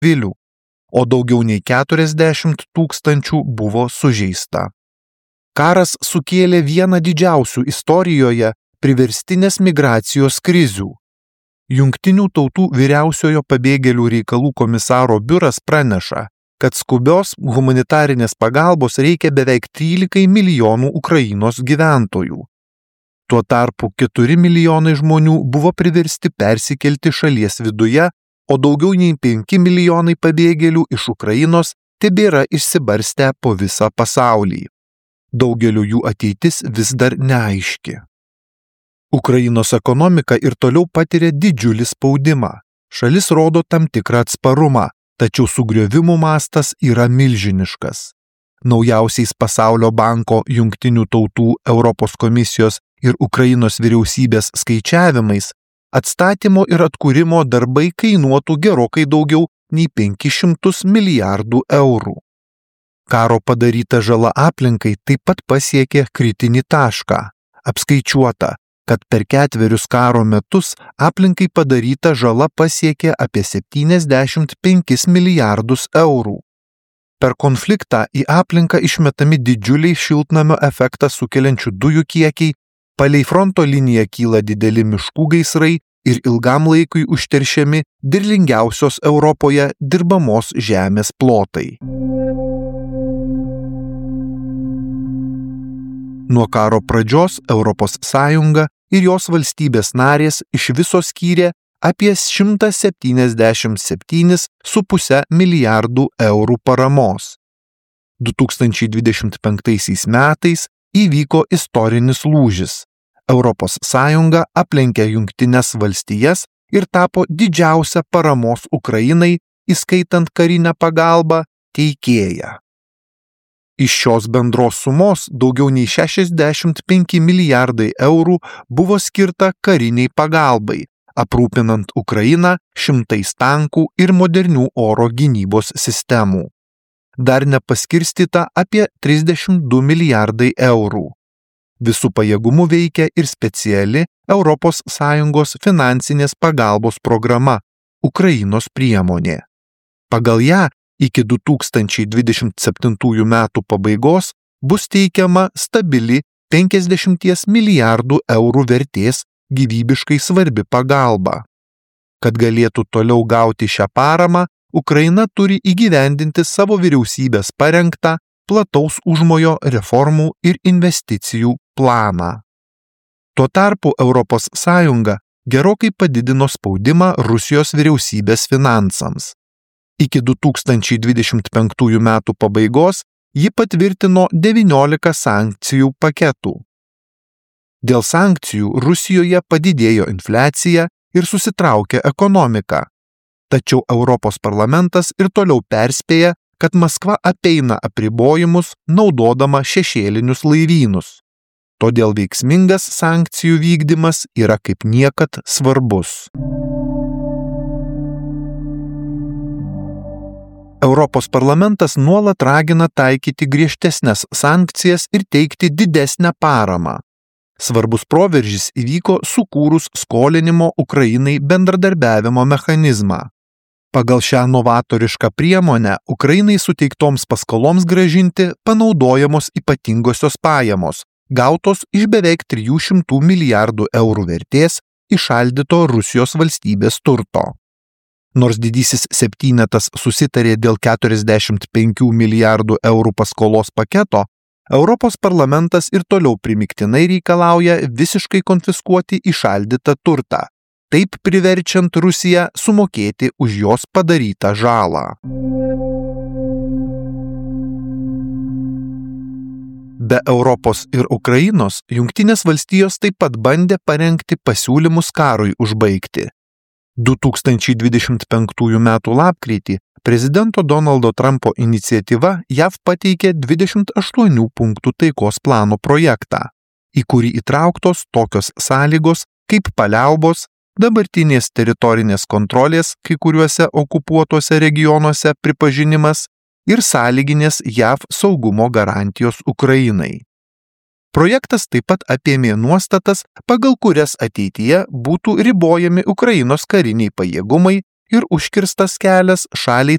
civilių, o daugiau nei 40 000 buvo sužeista. Karas sukėlė vieną didžiausių istorijoje priverstinės migracijos krizių. Jungtinių tautų vyriausiojo pabėgėlių reikalų komisaro biuras praneša, kad skubios humanitarinės pagalbos reikia beveik 13 milijonų Ukrainos gyventojų. Tuo tarpu 4 milijonai žmonių buvo priversti persikelti šalies viduje, o daugiau nei 5 milijonai pabėgėlių iš Ukrainos tebėra išsibarstę po visą pasaulį. Daugeliu jų ateitis vis dar neaiški. Ukrainos ekonomika ir toliau patiria didžiulį spaudimą. Šalis rodo tam tikrą atsparumą, tačiau sugriovimų mastas yra milžiniškas. Naujausiais Pasaulio banko, Jungtinių tautų, Europos komisijos ir Ukrainos vyriausybės skaičiavimais, atstatymo ir atkūrimo darbai kainuotų gerokai daugiau nei 500 milijardų eurų. Karo padaryta žala aplinkai taip pat pasiekė kritinį tašką. Apskaičiuota, kad per 4 karo metus aplinkai padaryta žala pasiekė apie 75 milijardus eurų. Per konfliktą į aplinką išmetami didžiuliai šiltnamio efektą sukeliančių dujų kiekiai, palei fronto liniją kyla dideli miškų gaisrai ir ilgam laikui užteršiami derlingiausios Europoje dirbamos žemės plotai. Nuo karo pradžios ES ir jos valstybės narės iš viso skyrė apie 177,5 milijardų eurų paramos. 2025 metais įvyko istorinis lūžis. ES aplenkė Jungtines valstijas ir tapo didžiausia paramos Ukrainai, įskaitant karinę pagalbą, teikėja. Iš šios bendros sumos daugiau nei 65 milijardai eurų buvo skirta kariniai pagalbai, aprūpinant Ukrainą 100 tankų ir modernių oro gynybos sistemų. Dar nepaskirstyta apie 32 milijardai eurų. Visų pajėgumų veikia ir speciali ES finansinės pagalbos programa Ukrainos priemonė. Pagal ją iki 2027 metų pabaigos bus teikiama stabili 50 milijardų eurų vertės gyvybiškai svarbi pagalba. Kad galėtų toliau gauti šią paramą, Ukraina turi įgyvendinti savo vyriausybės parengtą plataus užmojo reformų ir investicijų planą. Tuo tarpu ES gerokai padidino spaudimą Rusijos vyriausybės finansams. Iki 2025 metų pabaigos ji patvirtino 19 sankcijų paketų. Dėl sankcijų Rusijoje padidėjo infliacija ir susitraukė ekonomika. Tačiau Europos parlamentas ir toliau perspėja, kad Maskva apeina apribojimus naudodama šešėlinius laivynus. Todėl veiksmingas sankcijų vykdymas yra kaip niekad svarbus. Europos parlamentas nuolat ragina taikyti griežtesnes sankcijas ir teikti didesnę paramą. Svarbus proveržis įvyko sukūrus skolinimo Ukrainai bendradarbiavimo mechanizmą. Pagal šią novatorišką priemonę Ukrainai suteiktoms paskoloms grąžinti panaudojamos ypatingosios pajamos, gautos iš beveik 300 milijardų eurų vertės įšaldyto Rusijos valstybės turto. Nors didysis septynetas susitarė dėl 45 milijardų eurų paskolos paketo, Europos parlamentas ir toliau primygtinai reikalauja visiškai konfiskuoti įšaldytą turtą, taip priverčiant Rusiją sumokėti už jos padarytą žalą. Be Europos ir Ukrainos, Jungtinės valstijos taip pat bandė parengti pasiūlymus karui užbaigti. 2025 m. lapkritį prezidento Donaldo Trumpo iniciatyva JAV pateikė 28 punktų taikos plano projektą, į kurį įtrauktos tokios sąlygos kaip paliaubos, dabartinės teritorinės kontrolės kai kuriuose okupuotuose regionuose pripažinimas ir sąlyginės JAV saugumo garantijos Ukrainai. Projektas taip pat apėmė nuostatas, pagal kurias ateityje būtų ribojami Ukrainos kariniai pajėgumai ir užkirstas kelias šaliai